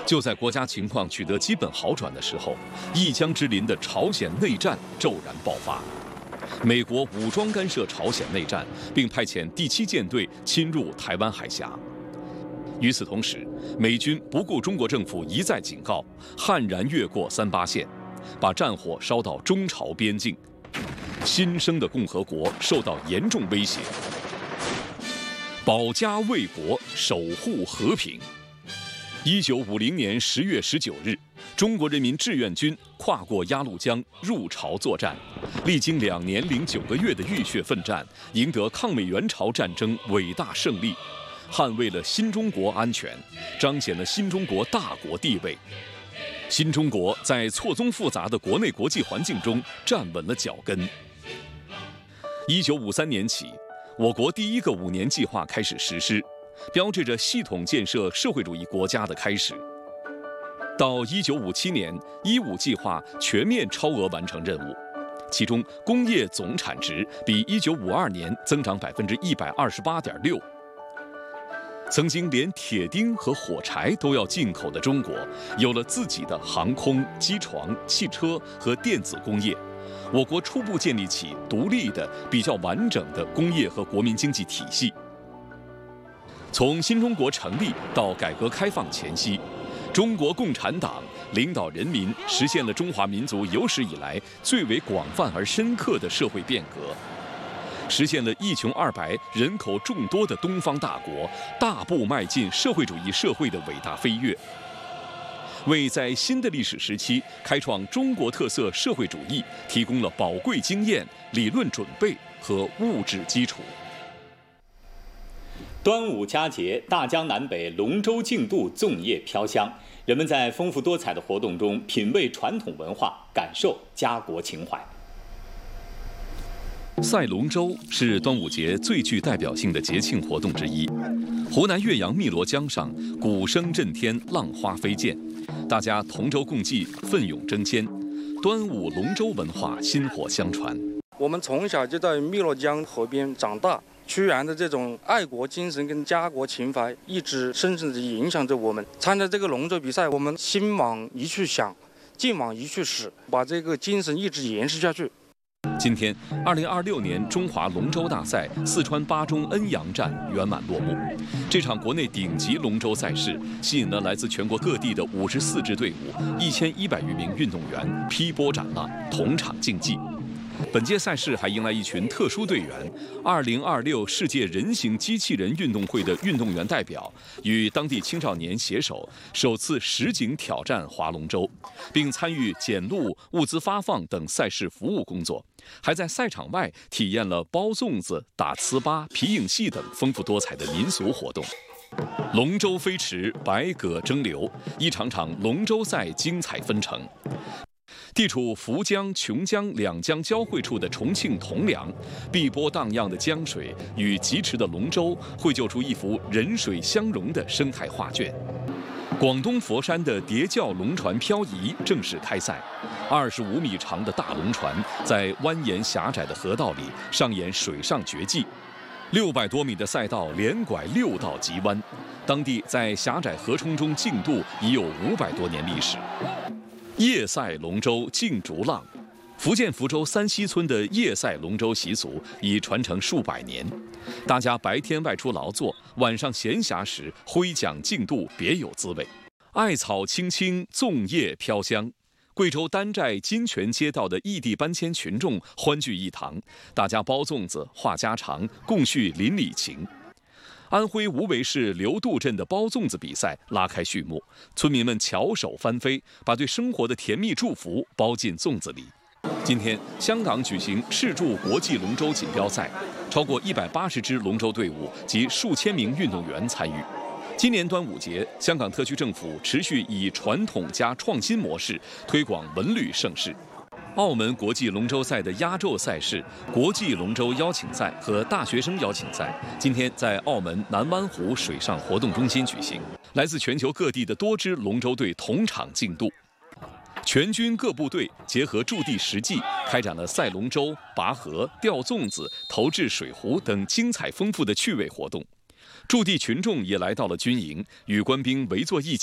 就在国家情况取得基本好转的时候，一江之邻的朝鲜内战骤然爆发。美国武装干涉朝鲜内战，并派遣第7舰队侵入台湾海峡。与此同时，美军不顾中国政府一再警告，悍然越过38线，把战火烧到中朝边境。新生的共和国受到严重威胁。保家卫国，守护和平。1950年10月19日，中国人民志愿军跨过鸭绿江入朝作战，历经2年零9个月的浴血奋战，赢得抗美援朝战争伟大胜利，捍卫了新中国安全，彰显了新中国大国地位。新中国在错综复杂的国内国际环境中站稳了脚跟。1953年起，我国第1个5年计划开始实施，标志着系统建设社会主义国家的开始。到1957年，15计划全面超额完成任务，其中工业总产值比1952年增长128.6%。曾经连铁钉和火柴都要进口的中国，有了自己的航空、机床、汽车和电子工业。我国初步建立起独立的、比较完整的工业和国民经济体系。从新中国成立到改革开放前夕，中国共产党领导人民实现了中华民族有史以来最为广泛而深刻的社会变革，实现了一穷二白、人口众多的东方大国大步迈进社会主义社会的伟大飞跃，为在新的历史时期开创中国特色社会主义提供了宝贵经验、理论准备和物质基础。 端午佳节，大江南北龙舟竞渡，粽叶飘香，人们在丰富多彩的活动中品味传统文化，感受家国情怀。 赛龙舟是端午节最具代表性的节庆活动之一。湖南岳阳汨罗江上，鼓声震天，浪花飞溅，大家同舟共济，奋勇争先，端午龙舟文化薪火相传。 我们从小就在汨罗江河边长大，屈原的这种爱国精神跟家国情怀一直深深地影响着我们。参加这个龙舟比赛，我们心往一处想，劲往一处使，把这个精神一直延续下去。 今天，2026年中华龙舟大赛四川巴中恩阳站圆满落幕。这场国内顶级龙舟赛事吸引了来自全国各地的54支队伍、1100余名运动员劈波斩浪，同场竞技。本届赛事还迎来一群特殊队员，2026世界人形机器人运动会的运动员代表与当地青少年携手，首次实景挑战划龙舟，并参与检录、物资发放等赛事服务工作，还在赛场外体验了包粽子、打糍粑、皮影戏等丰富多彩的民俗活动。龙舟飞驰，百舸争流，一场场龙舟赛精彩纷呈。地处涪江、琼江两江交汇处的重庆铜梁，碧波荡漾的江水与疾驰的龙舟，绘就出一幅人水相融的生态画卷。广东佛山的叠教龙船漂移正式开赛，25米长的大龙船在蜿蜒狭窄的河道里上演水上绝技。600多米的赛道连拐6道急弯，当地在狭窄河冲中竞渡已有500多年历史。夜赛龙舟竞逐浪，福建福州三溪村的夜赛龙舟习俗已传承数百年。大家白天外出劳作，晚上闲暇时挥桨竞渡，别有滋味。艾草青青，粽叶飘香。贵州丹寨金泉街道的异地搬迁群众欢聚一堂，大家包粽子、话家常，共叙邻里情。安徽无为市刘渡镇的包粽子比赛拉开序幕，村民们翘首翻飞，把对生活的甜蜜祝福包进粽子里。今天，香港举行世铸国际龙舟锦标赛，超过180支龙舟队伍及数千名运动员参与。今年端午节，香港特区政府持续以传统加创新模式推广文旅盛事。澳门国际龙舟赛的压轴赛事国际龙舟邀请赛和大学生邀请赛，今天在澳门南湾湖水上活动中心举行。来自全球各地的多支龙舟队同场竞渡，全军各部队结合驻地实际，开展了赛龙舟、拔河、吊粽子、投掷水壶等精彩丰富的趣味活动。驻地群众也来到了军营，与官兵围坐一起。